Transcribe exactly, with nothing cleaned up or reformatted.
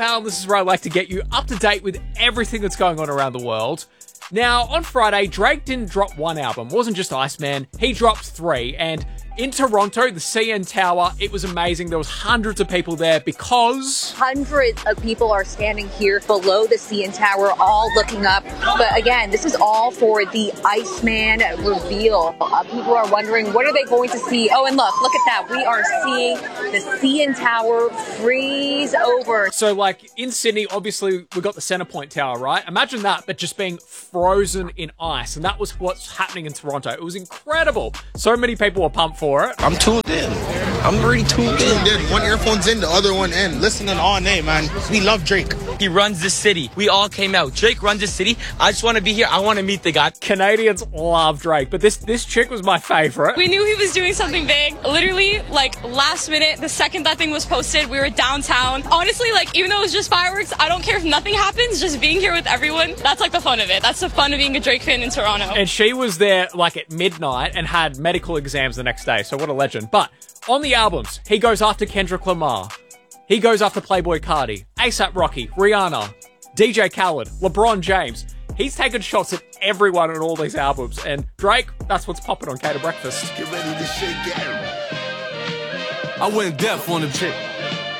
Pal, this is where I like to get you up to date with everything that's going on around the world. Now, on Friday, Drake didn't drop one album. It wasn't just Iceman. He dropped three. And in Toronto, the C N Tower, it was amazing. There was hundreds of people there because... Hundreds of people are standing here below the C N Tower, all looking up. But again, this is all for the Iceman reveal. Uh, people are wondering, what are they going to see? Oh, and look, look at that. We are seeing the C N Tower freeze over. So, like, in Sydney, obviously, we got the Centrepoint Tower, right? Imagine that, but just being frozen in ice. And that was what's happening in Toronto. It was incredible. So many people were pumped for it. I'm tuned in. I'm really tuned in. Tuned in. One earphone's in, the other one in. Listening all day, man. We love Drake. He runs this city. We all came out. Drake runs this city. I just want to be here. I want to meet the guy. Canadians love Drake, but this this chick was my favorite. We knew he was doing something big. Literally, like, last minute, the second that thing was posted, we were downtown. Honestly, like, even though it was just fireworks, I don't care if nothing happens. Just being here with everyone, that's like the fun of it. That's the fun of being a Drake fan in Toronto. And she was there, like, at midnight and had medical exams the next day, so what a legend. But on the albums, he goes after Kendrick Lamar. He goes after Playboi Carti, ASAP Rocky, Rihanna, D J Khaled, LeBron James. He's taken shots at everyone on all these albums. And Drake, that's what's popping on Cater Breakfast. Get ready to shake it. I went deaf on the chick.